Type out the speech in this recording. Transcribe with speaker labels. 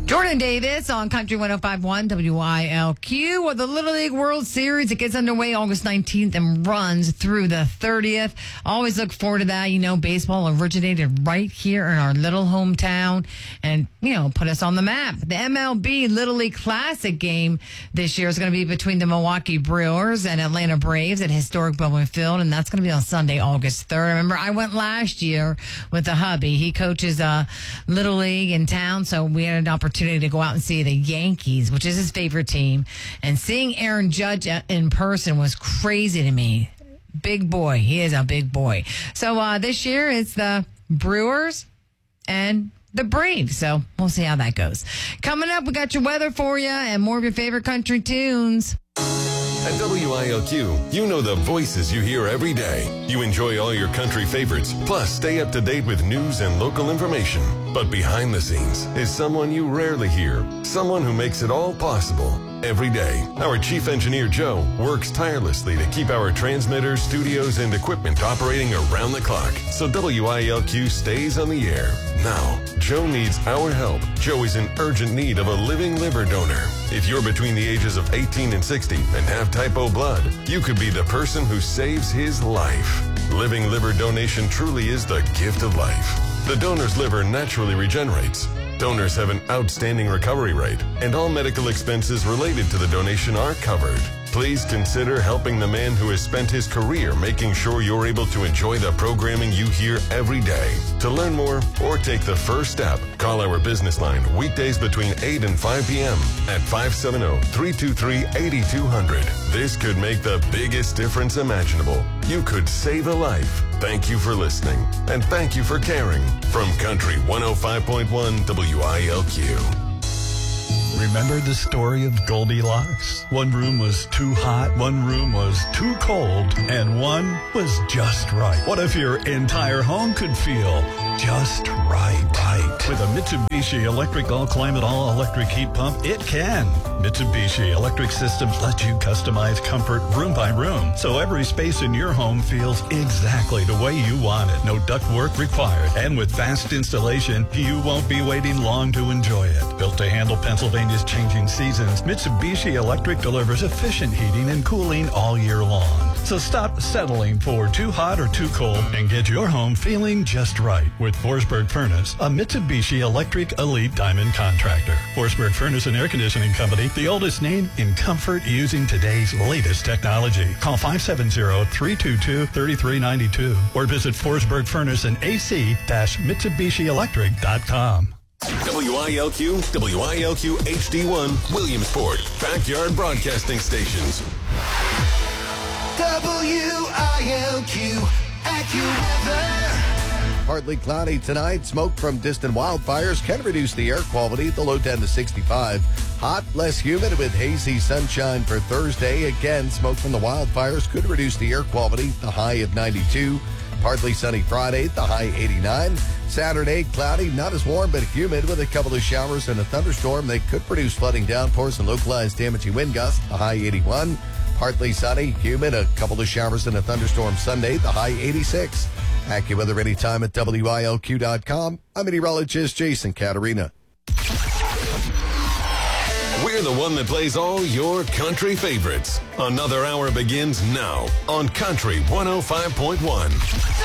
Speaker 1: Jordan Davis on Country 105.1 WILQ. Well, the Little League World Series, it gets underway August 19th and runs through the 30th. Always look forward to that. You know, baseball originated right here in our little hometown and, put us on the map. The MLB Little League Classic game this year is going to be between the Milwaukee Brewers and Atlanta Braves at historic Bowman Field, and that's going to be on Sunday, August 3rd. Remember, I went last year with the hubby. He coaches Little League in town, so we had an opportunity to go out and see the Yankees, which is his favorite team. And seeing Aaron Judge in person was crazy to me. Big boy. He is a big boy. So this year it's the Brewers and the Braves. So we'll see how that goes. Coming up, we got your weather for you and more of your favorite country tunes.
Speaker 2: At WILQ, you know the voices you hear every day. You enjoy all your country favorites, plus stay up to date with news and local information. But behind the scenes is someone you rarely hear, someone who makes it all possible. Every day, our chief engineer, Joe, works tirelessly to keep our transmitters, studios, and equipment operating around the clock so WILQ stays on the air. Now, Joe needs our help. Joe is in urgent need of a living liver donor. If you're between the ages of 18 and 60 and have type O blood, you could be the person who saves his life. Living liver donation truly is the gift of life. The donor's liver naturally regenerates. Donors have an outstanding recovery rate, and all medical expenses related to the donation are covered. Please consider helping the man who has spent his career making sure you're able to enjoy the programming you hear every day. To learn more or take the first step, call our business line weekdays between 8 and 5 p.m. at 570-323-8200. This could make the biggest difference imaginable. You could save a life. Thank you for listening, and thank you for caring. From Country 105.1 WILQ.
Speaker 3: Remember the story of Goldilocks? One room was too hot, one room was too cold, and one was just right. What if your entire home could feel just right? With a Mitsubishi electric all-climate, all-electric heat pump, it can. Mitsubishi Electric Systems let you customize comfort room by room, so every space in your home feels exactly the way you want it. No ductwork required. And with fast installation, you won't be waiting long to enjoy it. Built to handle Pennsylvania's changing seasons, Mitsubishi Electric delivers efficient heating and cooling all year long. So stop settling for too hot or too cold and get your home feeling just right with Forsberg Furnace, a Mitsubishi Electric Elite Diamond contractor. Forsberg Furnace and Air Conditioning Company, the oldest name in comfort using today's latest technology. Call 570-322-3392 or visit Forsberg Furnace and AC-MitsubishiElectric.com.
Speaker 2: WILQ, WILQ HD1, Williamsport, Backyard Broadcasting Stations.
Speaker 4: WILQ, AccuWeather.
Speaker 5: Partly cloudy tonight. Smoke from distant wildfires can reduce the air quality. The low 10 to 65. Hot, less humid with hazy sunshine for Thursday. Again, smoke from the wildfires could reduce the air quality. The high of 92. Partly sunny Friday, the high 89. Saturday, cloudy, not as warm, but humid with a couple of showers and a thunderstorm. They could produce flooding downpours and localized damaging wind gusts, the high 81. Partly sunny, humid, a couple of showers and a thunderstorm Sunday, the high 86. AccuWeather anytime at WILQ.com. I'm meteorologist Jason Caterina.
Speaker 2: We're the one that plays all your country favorites. Another hour begins now on Country 105.1.